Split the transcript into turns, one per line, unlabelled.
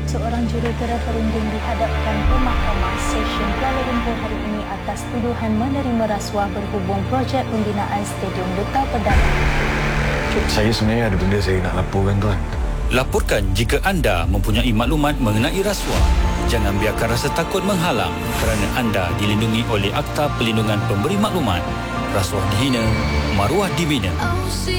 Seorang jurutera perunding dihadapkan ke Mahkamah Session Kuala Lumpur hari ini atas tuduhan menerima rasuah berhubung projek pembinaan Stadium Duta Perdana.
Saya sebenarnya ada benda saya nak laporkan, tuan.
Laporkan jika anda mempunyai maklumat mengenai rasuah. Jangan biarkan rasa takut menghalang kerana anda dilindungi oleh Akta Pelindungan Pemberi Maklumat. Rasuah dihina, maruah dibina.